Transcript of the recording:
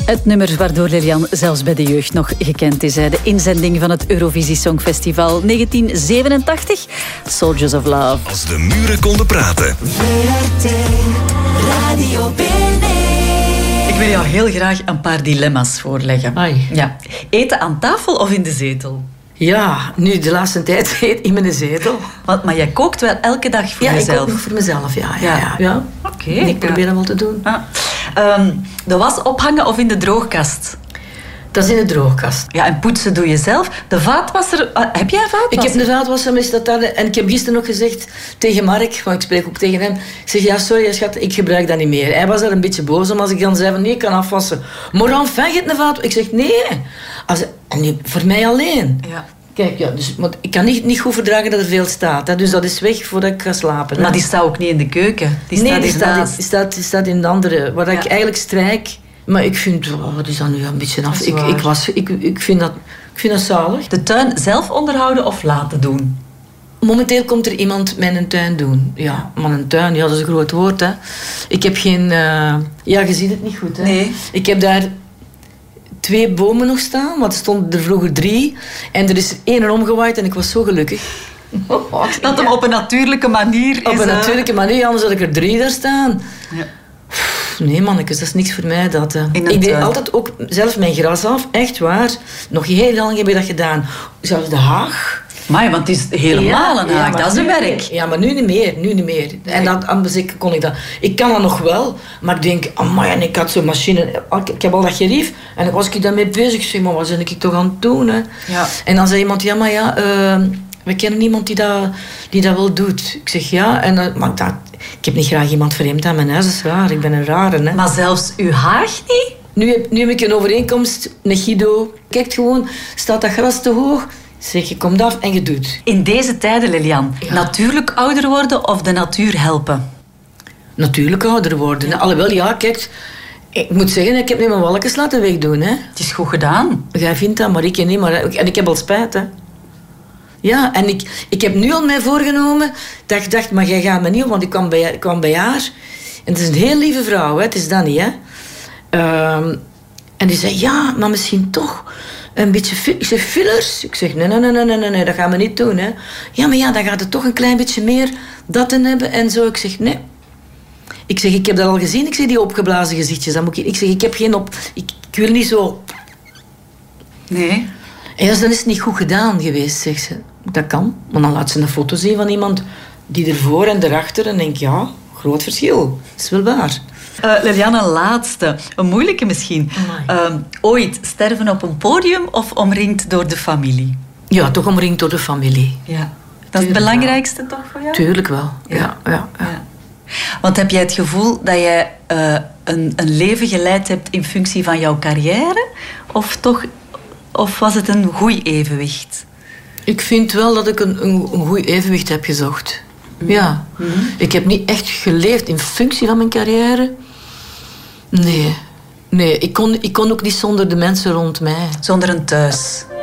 Het nummer waardoor Lilian zelfs bij de jeugd nog gekend is. De inzending van het Eurovisie Songfestival 1987. Soldiers of Love. Als de muren konden praten. VRT Radio BNN. Ik wil jou heel graag een paar dilemma's voorleggen. Ai. Ja. Eten aan tafel of in de zetel? Ja, nu de laatste tijd in mijn zetel. Maar jij kookt wel elke dag voor jezelf? Ja, ik kook nog voor mezelf, ja. Oké. Ik probeer dat wel te doen. De was ophangen of in de droogkast? Dat is in de droogkast. Ja, en poetsen doe je zelf. De vaatwasser... Heb jij een vaatwasser? Ik heb een vaatwasser, maar is dat daar... En ik heb gisteren nog gezegd tegen Mark, want ik spreek ook tegen hem. Ik zeg, ja, sorry schat, ik gebruik dat niet meer. Hij was daar een beetje boos om als ik dan zei van, nee, ik kan afwassen. Maar dan je hebt een vaatwasser. Ik zeg, nee. En nu, voor mij alleen. Ja. Kijk, ja, dus, maar ik kan niet goed verdragen dat er veel staat. Hè, dus dat is weg voordat ik ga slapen. Hè. Maar die staat ook niet in de keuken. Die staat in de andere, waar ik eigenlijk strijk. Maar ik vind, wat is dat nu een beetje af? Ik vind dat zalig. De tuin zelf onderhouden of laten doen? Momenteel komt er iemand mijn tuin doen. Ja, maar een tuin, ja, dat is een groot woord, hè. Ik heb geen... Ja, je ziet het niet goed, hè. Nee. Ik heb daar 2 bomen nog staan, want er stonden er vroeger 3. En er is er 1 omgewaaid en ik was zo gelukkig. Dat hem op een natuurlijke manier is... Op een natuurlijke manier, anders had ik er 3 daar staan. Ja. Nee, mannetjes, dat is niks voor mij. Ik deed tuin. altijd ook zelf mijn gras af, echt waar. Nog heel lang heb ik dat gedaan. Zelfs de haag. Maar want het is helemaal een haag, dat is een werk. Ja, maar nu niet meer. Nee. En anders kon ik dat. Ik kan dat nog wel, maar ik denk, amai, en ik had zo'n machine. Ik heb al dat gerief en dan was ik daarmee bezig. Ik zeg, maar wat ben ik toch aan het doen? Hè? Ja. En dan zei iemand, ja, maar ja, we kennen iemand die dat wel doet. Ik zeg, ja, en, maar ik heb niet graag iemand vreemd aan mijn huis, dat is raar. Ik ben een rare, hè. Maar zelfs uw haag niet? Nu heb ik een overeenkomst met Guido. Kijk gewoon, staat dat gras te hoog? Zeg, je komt af en je doet. In deze tijden, Lilian, Ja. natuurlijk ouder worden of de natuur helpen? Natuurlijk ouder worden. Ja. Alhoewel, ja, kijk, ik moet zeggen, ik heb nu mijn walletjes laten wegdoen, hè. Het is goed gedaan. Jij vindt dat, maar ik niet. En ik heb al spijt, hè. Ja, en ik heb nu al mij voorgenomen dat ik dacht, maar jij gaat me niet op, want ik kwam bij haar. En het is een heel lieve vrouw, hè. Het is dat niet, hè. En die zei, ja, maar misschien toch een beetje... Ik zeg, fillers? Ik zeg, nee, dat gaan we niet doen, hè. Ja, maar ja, dan gaat het toch een klein beetje meer dat in hebben en zo. Ik zeg, nee. Ik zeg, ik heb dat al gezien. Ik zeg, die opgeblazen gezichtjes. Ik zeg, ik heb geen ik wil niet zo... Nee. En dan is het niet goed gedaan geweest, zegt ze. Dat kan. Maar dan laat ze een foto zien van iemand die ervoor en erachter en denk, ja, groot verschil. Dat is wel waar. Lilian, een laatste. Een moeilijke misschien. Ooit sterven op een podium of omringd door de familie? Ja, toch omringd door de familie. Ja. Dat is het belangrijkste toch voor jou? Tuurlijk wel. Ja. Want heb jij het gevoel dat jij een leven geleid hebt in functie van jouw carrière? Of was het een goed evenwicht? Ik vind wel dat ik een goed evenwicht heb gezocht. Ja. Mm-hmm. Ik heb niet echt geleefd in functie van mijn carrière. Nee, ik kon ook niet zonder de mensen rond mij. Zonder een thuis?